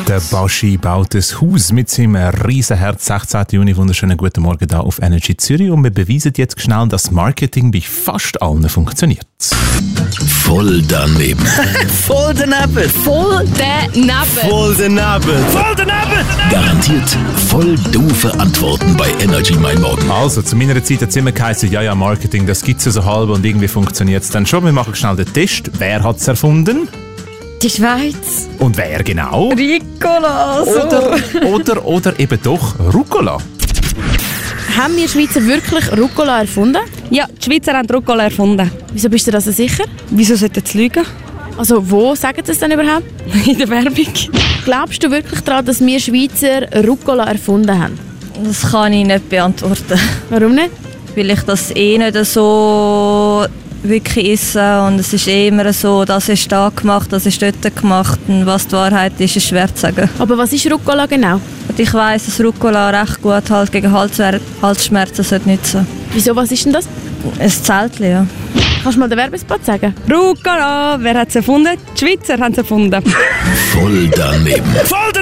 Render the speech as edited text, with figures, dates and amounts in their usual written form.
Der Baschi baut ein Haus mit seinem Riesenherz. 16. Juni, wunderschönen guten Morgen hier auf Energy Zürich. Und wir beweisen jetzt schnell, dass Marketing bei fast allen funktioniert. Voll daneben. Voll daneben. Voll daneben. Voll daneben. Voll daneben. Garantiert voll doofe Antworten bei Energy Mein Morgen. Also, zu meiner Zeit hat es immer geheißen, ja, Marketing, das gibt es ja so halb und irgendwie funktioniert es dann schon. Wir machen schnell den Test. Wer hat es erfunden? Die Schweiz. Und wer genau? Ricola. Oder eben doch Rucola. Haben wir Schweizer wirklich Rucola erfunden? Ja, die Schweizer haben Rucola erfunden. Wieso bist du das so sicher? Wieso sollten sie lügen? Also wo sagen sie es denn überhaupt? In der Werbung. Glaubst du wirklich daran, dass wir Schweizer Rucola erfunden haben? Das kann ich nicht beantworten. Warum nicht? Weil ich das nicht so wirklich esse und es ist immer so, das ist da gemacht, das ist dort gemacht und was die Wahrheit ist, ist schwer zu sagen. Aber was ist Rucola genau? Und ich weiss, dass Rucola recht gut halt gegen Halsschmerzen nützen. Wieso, was ist denn das? Ein Zeltchen, ja. Kannst du mal den Werbespot sagen? Rucola, wer hat es erfunden? Die Schweizer haben es erfunden. Voll daneben. Voll